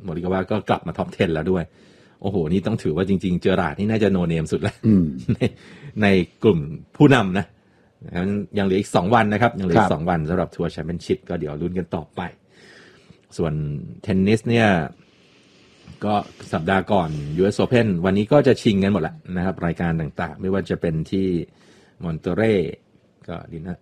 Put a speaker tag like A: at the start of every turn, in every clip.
A: โมริกาวะก็กลับมาท็อป 10 แล้วด้วยโอ้โหนี่ต้องถือว่าจริงๆเจอราร์ดนี่น่าจะโนเนมสุดแล้วในกลุ่มผู้นำนะยังเหลืออีก2วันนะครับยังเหลืออีก2วันสำหรับทัวร์แชมเปี้ยนชิพก็เดี๋ยวลุ้นกันต่อไปส่วนเทนนิสเนี่ยก็สัปดาห์ก่อน US Open วันนี้ก็จะชิงกันหมดแล้วนะครับรายการต่างๆไม่ว่าจะเป็นที่มอนเตเรก็ดีนะ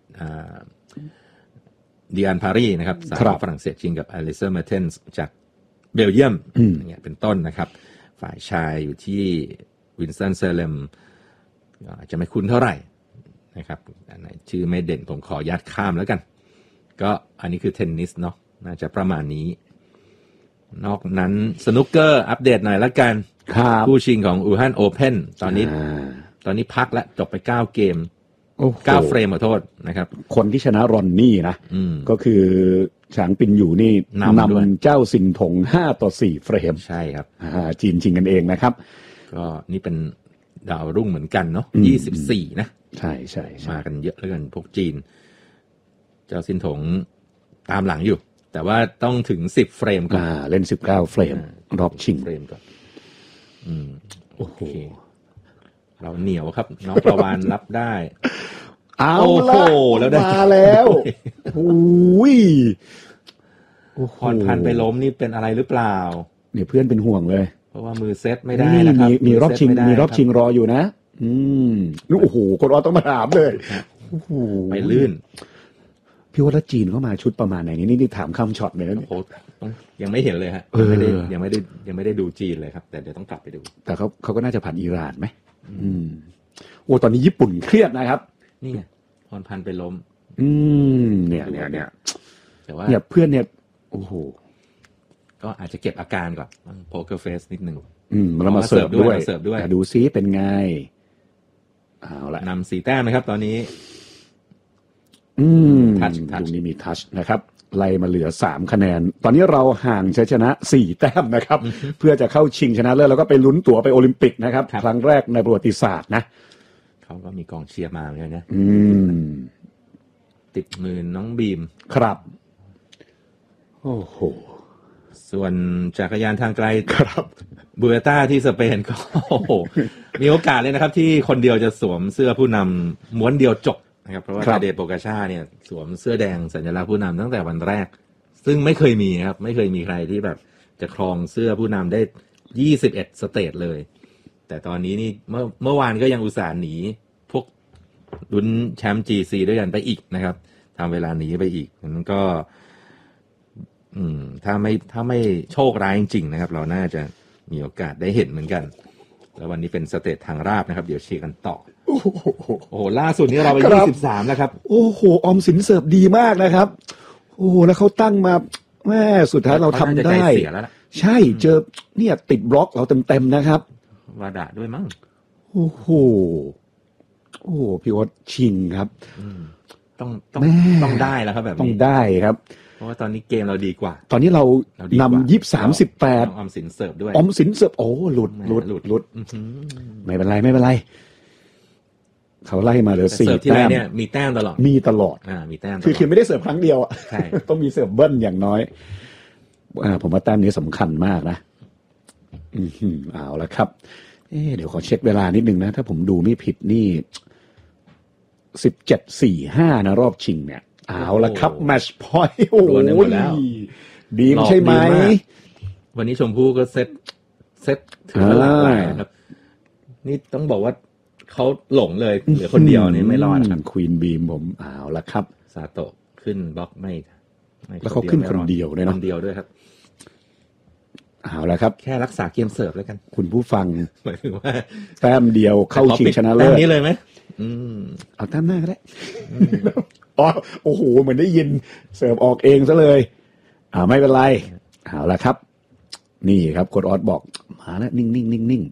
A: ดิอันพารีนะครับสาวฝรั่งเศสชิงกับอลิซาเมเทนส์จากเบลเยียมอย่างเงี้ยเป็นต้นนะครับฝ่ายชายอยู่ที่วินสตันเซเลมอาจจะไม่คุ้นเท่าไหร่นะครับอันไหนชื่อไม่เด่นผมขอยัดข้ามแล้วกันก็อันนี้คือเทนนิสเนาะน่าจะประมาณนี้นอกนั้นสนุกเกอร์อัปเดตหน่อยละกันคู่ชิงของอู่ฮั่นโอเพ่นตอนนี้พักแล้วจบไป9เกม9เฟรมขอโทษนะครับ
B: คนที่ชนะรอนนี่นะก็คือฉางปินอยู่นี่นำเจ้าซินถง5-4เฟรม
A: ใช่ครับ
B: จีนชิงกันเองนะครับ
A: ก็นี่เป็นดาวรุ่งเหมือนกันเนาะ24นะ
B: ใช่
A: มากันเยอะเหลือเกินพวกจีนเจ้าซินถงตามหลังอยู่แต่ว่าต้องถึง10เฟรมก่อน
B: เล่น19เฟรมรอบชิง
A: เฟรมก่อนโอเคเราเหนียวครับน้องประวานรับได้
B: เอาแล้วมาแล้วโอ้ย
A: พรพันธุ์ไปล้มนี่เป็นอะไรหรือเปล่า
B: เนี่ยเพื่อนเป็นห่วงเลย
A: เพราะว่ามือเซตไม่ได้นะครับ
B: มีรอบชิงรออยู่นะโอ้โหคนรอต้องมาถามเลยโอ้โห
A: ไปลื่น
B: พี่ว่าจีนเข้ามาชุดประมาณไหนนี่ถามคำช็อตเลยนะ
A: โอ้ยังไม่เห็นเลยฮะยังไม่ได้ดูจีนเลยครับแต่เดี๋ยวต้องกลับไปดู
B: แต่เขาก็น่าจะผ่านอิหร่านไหมโอ้ตอนนี้ญี่ปุ่นเครียดนะครับ
A: นี่พรพันธุ์ไปล้ม
B: เนี่ย
A: แต่ว่า
B: เนี่ยเพื่อนเนี่ยโอ้โห
A: ก็อาจจะเก็บอาการก่อนโพเกอร์เฟสนิดนึง
B: เรามาเสิร์ฟด้วยดูซิเป็นไงเอาละ
A: นำ4แต้มนะครับตอนนี้
B: ทัชตรงนี้มีทัชนะครับไล่มาเหลือ3คะแนนตอนนี้เราห่างชัยชนะ4แต้มนะครับเพื่อจะเข้าชิงชนะเลิศแล้วก็ไปลุ้นตั๋วไปโอลิมปิกนะครับครั้งแรกในประวัติศาสตร์นะ
A: เขาก็มีกองเชียร์มาเลยนะติดมือน้องบีม
B: ครับโอ้โห
A: ส่วนจักรยานทางไกลครับบูเอต้าที่สเปนก็โอ้โหมีโอกาสเลยนะครับที่คนเดียวจะสวมเสื้อผู้นำม้วนเดียวจบนะครับเพราะว่าทาเดโปกาชาเนี่ยสวมเสื้อแดงสัญลักษณ์ผู้นำตั้งแต่วันแรกซึ่งไม่เคยมีครับไม่เคยมีใครที่แบบจะครองเสื้อผู้นำได้21สเตจเลยแต่ตอนนี้นี่เมื่อวานก็ยังอุตส่าห์หนีพวกลุ้นแชมป์ GC ด้วยกันไปอีกนะครับทำเวลาหนีไปอีกมันก็ถ้าไม่โชคร้ายจริงๆนะครับเราน่าจะมีโอกาสได้เห็นเหมือนกันแล้ววันนี้เป็นสเตจทางราบนะครับเดี๋ยวเชียร์กันต่อโอ้โหล่าสุดนี้เราไป23แล้วครับ
B: โอ้โหออมสินเสิร์ฟดีมากนะครับโอ้แล้วเขาตั้งมาแม่สุดท้ายเราทำได้ใช่เจอเนี่ยติดบล็อกเราเต็มๆนะครับ
A: วาดะด้วยมั้ง
B: โอ้โหพี่วัดชิงครับ
A: ต้องได้แล้วครับแบบนี้
B: ต้องได้ครับ
A: เพราะว่าตอนนี้เกมเราดีกว่า
B: ตอนนี้เรานำ23-18
A: ออมสินเสิร์ฟด้วย
B: ออมสินเสิร์ฟโอ้หลุดไม่เป็นไรเขาไล่มาเหลือ4แต้ม
A: เนี่ยมีแต้มตลอด
B: มีตลอด
A: มีแต้ม
B: คือไม่ได้เสิร์ฟครั้งเดียวอ่ะ
A: ใช่
B: ต้องมีเสิร์ฟเบิ้ลอย่างน้อยผมว่าแต้มนี้สำคัญมากนะเอาละครับเดี๋ยวขอเช็คเวลานิดนึงนะถ้าผมดูไม่ผิดนี่17-4-5นะรอบชิงเนี่ยเอาละครับแมตช์พอยต์โอ้ยบีมใช่ไหม
A: วันนี้ชมพู่ก็เซตถึงเวลาแล้วครับนี่ต้องบอกว่าเขาหลงเลยเหลือคนเดียวนี่ไม่รอดครับ
B: ควีนบีมผมเอาละครับ
A: ซาโตะขึ้นบล็อกไม่
B: แล้วเขาขึ้นคนเดียวเลยเนาะ
A: คนเดียวด้วยครับ
B: เอาละครับ
A: แค่รักษาเกมเสิร์ฟแล้วกัน
B: คุณผู้ฟัง
A: หมายถึงว่า
B: แต้มเดียวเข้าชิงชนะเลิศ
A: แต้มนี้เลยไหม
B: เอาแต้มหน้าก็ได้โอ้โหเหมือนได้ยินเสิร์ฟออกเองซะเลยไม่เป็นไรเอาละครับนี่ครับโค้ชออสบอกมาแล้วนิ่ง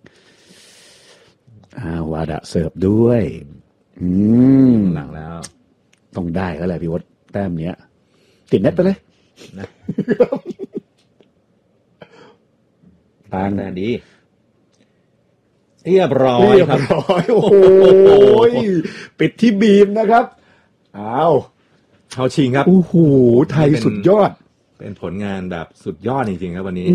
B: วาดะเสิร์ฟด้วย
A: หลังแล้ว
B: ต้องได้แล้วแหละพี่วัดแต้มเนี้ยติดเน็ตไปเลย
A: นะ
B: ต่าง
A: แต่ดีเรียบร้อยครับ
B: โอ้โหปิดที่บีมนะครับ
A: เข้าชิงครับ
B: โอ้โหไทยสุดยอด
A: เป็นผลงานแบบสุดยอดจริงๆครับวันนี้